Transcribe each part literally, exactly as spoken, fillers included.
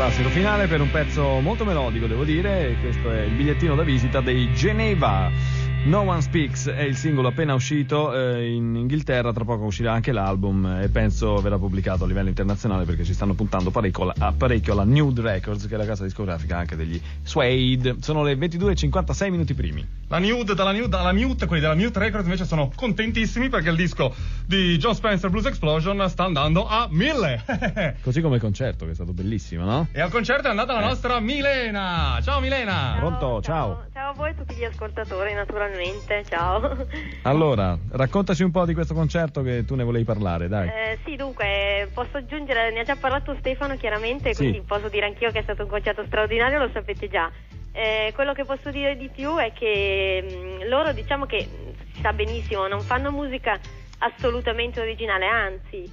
classico finale per un pezzo molto melodico, devo dire. Questo è il bigliettino da visita dei Geneva. No One Speaks è il singolo appena uscito eh, in Inghilterra, tra poco uscirà anche l'album e penso verrà pubblicato a livello internazionale perché ci stanno puntando parecchio, a, parecchio alla Nude Records, che è la casa discografica anche degli Suede. Sono le ventidue e cinquantasei minuti primi. La Nude, dalla Nude alla Mute, quelli della Mute Records invece sono contentissimi perché il disco di Jon Spencer Blues Explosion sta andando a mille. Così come il concerto, che è stato bellissimo, no? E al concerto è andata la eh. nostra Milena. Ciao Milena. Ciao, Pronto, ciao. ciao. Ciao a voi e tutti gli ascoltatori, naturalmente, ciao. Allora, raccontaci un po' di questo concerto che tu ne volevi parlare, dai. Eh, sì, dunque, posso aggiungere, ne ha già parlato Stefano chiaramente, quindi sì. posso dire anch'io che è stato un concerto straordinario, lo sapete già. Eh, quello che posso dire di più è che mh, loro, diciamo che, si sa benissimo, non fanno musica assolutamente originale, anzi,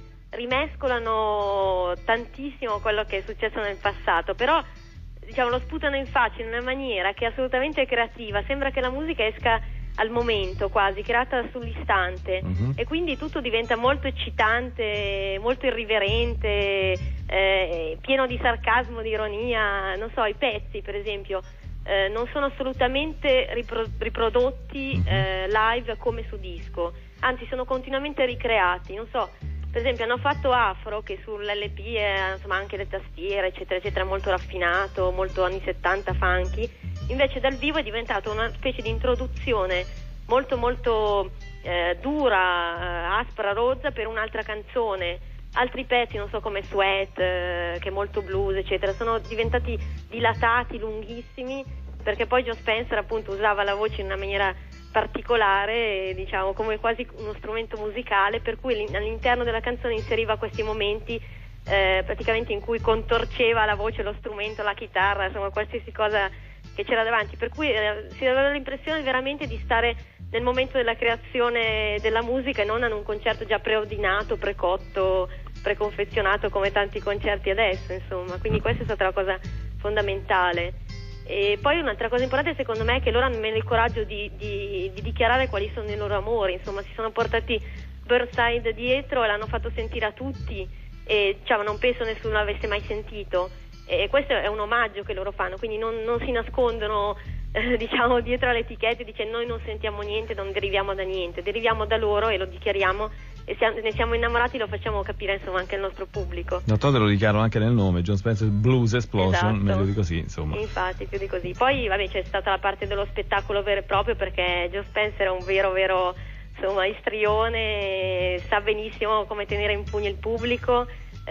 rimescolano tantissimo quello che è successo nel passato, però diciamo lo sputano in faccia in una maniera che è assolutamente creativa, sembra che la musica esca al momento, quasi creata sull'istante, uh-huh. e quindi tutto diventa molto eccitante, molto irriverente, eh, pieno di sarcasmo, di ironia. Non so, i pezzi per esempio eh, non sono assolutamente ripro- riprodotti uh-huh. eh, live come su disco, anzi sono continuamente ricreati. Non so, per esempio hanno fatto Afro, che sull'L P è insomma anche le tastiere eccetera eccetera, molto raffinato, molto anni settanta funky, invece dal vivo è diventato una specie di introduzione molto molto eh, dura, eh, aspra, rozza per un'altra canzone. Altri pezzi, non so, come Sweat, eh, che è molto blues eccetera, sono diventati dilatati, lunghissimi, perché poi Jon Spencer appunto usava la voce in una maniera particolare, diciamo come quasi uno strumento musicale, per cui all'interno della canzone inseriva questi momenti eh, praticamente in cui contorceva la voce, lo strumento, la chitarra, insomma qualsiasi cosa che c'era davanti, per cui eh, si aveva l'impressione veramente di stare nel momento della creazione della musica e non in un concerto già preordinato, precotto, preconfezionato come tanti concerti adesso, insomma. Quindi questa è stata la cosa fondamentale. E poi un'altra cosa importante secondo me è che loro hanno il coraggio di, di, di dichiarare quali sono i loro amori, insomma si sono portati Burnside dietro e l'hanno fatto sentire a tutti e diciamo non penso nessuno l'avesse mai sentito, e questo è un omaggio che loro fanno, quindi non, non si nascondono eh, diciamo dietro alle etichette, dice noi non sentiamo niente, non deriviamo da niente, deriviamo da loro e lo dichiariamo e siamo, ne siamo innamorati, lo facciamo capire insomma anche al nostro pubblico. D'altronde lo dichiaro anche nel nome, Jon Spencer Blues Explosion, esatto. Meglio di così, insomma. Infatti, più di così. Poi vabbè c'è stata la parte dello spettacolo vero e proprio, perché Jon Spencer è un vero vero insomma istrione, sa benissimo come tenere in pugno il pubblico,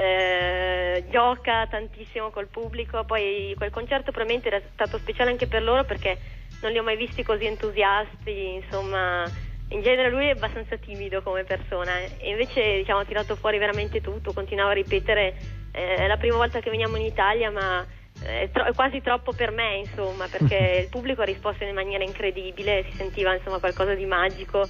eh, gioca tantissimo col pubblico. Poi quel concerto probabilmente era stato speciale anche per loro perché non li ho mai visti così entusiasti, insomma. In genere lui è abbastanza timido come persona e invece diciamo ha tirato fuori veramente tutto, continuava a ripetere eh, è la prima volta che veniamo in Italia ma è, tro- è quasi troppo per me, insomma, perché il pubblico ha risposto in maniera incredibile, si sentiva insomma qualcosa di magico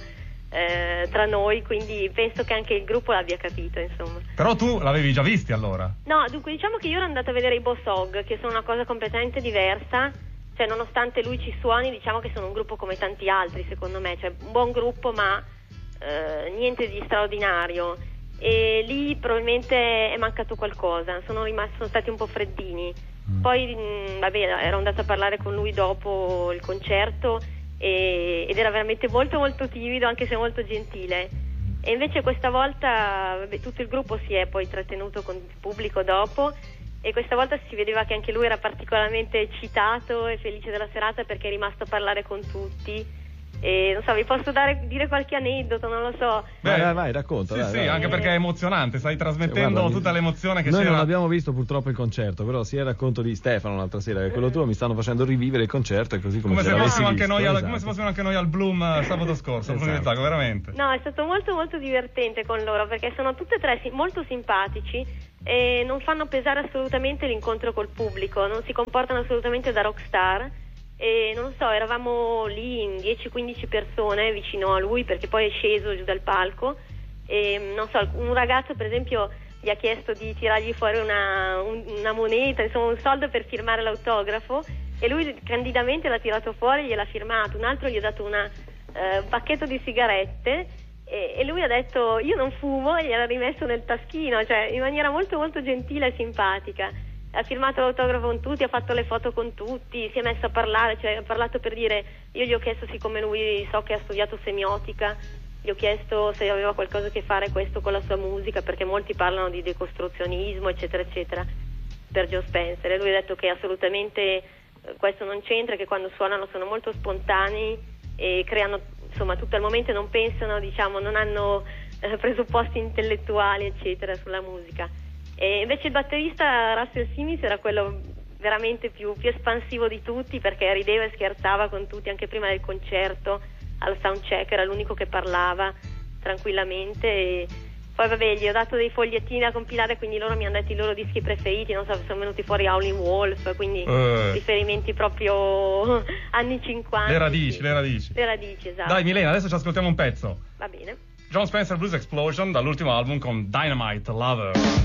eh, tra noi, quindi penso che anche il gruppo l'abbia capito, insomma. Però tu l'avevi già visti allora? No, dunque diciamo che io ero andata a vedere i Boss Hog, che sono una cosa completamente diversa. Cioè, nonostante lui ci suoni, diciamo che sono un gruppo come tanti altri, secondo me, cioè un buon gruppo ma eh, niente di straordinario, e lì probabilmente è mancato qualcosa, sono rimasti, sono stati un po' freddini. Mm. Poi mh, vabbè, ero andata a parlare con lui dopo il concerto e, ed era veramente molto molto timido, anche se molto gentile, e invece questa volta vabbè, tutto il gruppo si è poi trattenuto con il pubblico dopo. E questa volta si vedeva che anche lui era particolarmente eccitato e felice della serata perché è rimasto a parlare con tutti. E non so, vi posso dare, dire qualche aneddoto, non lo so. Beh, vai, vai, racconta. Sì, vai, sì, vai. anche perché è emozionante, stai trasmettendo Guarda, tutta l'emozione che noi c'era. Noi non abbiamo visto purtroppo il concerto, però sia il racconto di Stefano l'altra sera che quello tuo mi stanno facendo rivivere il concerto, e così come, come se fossimo anche noi al, esatto. come se fossimo anche noi al Bloom sabato scorso, esatto. Veramente. No, è stato molto molto divertente con loro perché sono tutte e tre molto simpatici e non fanno pesare assolutamente l'incontro col pubblico, non si comportano assolutamente da rockstar. E non so, eravamo lì in dieci quindici persone vicino a lui perché poi è sceso giù dal palco e non so, un ragazzo per esempio gli ha chiesto di tirargli fuori una, un, una moneta, insomma un soldo per firmare l'autografo, e lui candidamente l'ha tirato fuori e gliel'ha firmato. Un altro gli ha dato una, uh, un pacchetto di sigarette e, e lui ha detto io non fumo, e gliel'ha rimesso nel taschino, cioè in maniera molto molto gentile e simpatica. ha firmato l'autografo con tutti, ha fatto le foto con tutti, si è messo a parlare, cioè ha parlato per dire, io gli ho chiesto, siccome lui so che ha studiato semiotica, gli ho chiesto se aveva qualcosa a che fare questo con la sua musica, perché molti parlano di decostruzionismo, eccetera, eccetera, per Joe Spencer, e lui ha detto che assolutamente eh, questo non c'entra, che quando suonano sono molto spontanei e creano, insomma, tutto al momento non pensano, diciamo, non hanno eh, presupposti intellettuali, eccetera, sulla musica. E invece il batterista Russell Simmons era quello veramente più, più espansivo di tutti, perché rideva e scherzava con tutti anche prima del concerto, al soundcheck era l'unico che parlava tranquillamente. E poi vabbè, gli ho dato dei fogliettini da compilare, quindi loro mi hanno detto i loro dischi preferiti, non so, sono venuti fuori Howlin' Wolf, quindi Eh. riferimenti proprio anni cinquanta. Le radici, sì. le radici. Le radici, esatto. Dai Milena, adesso ci ascoltiamo un pezzo. Va bene. John Spencer Blues Explosion dall'ultimo album con Dynamite Lover.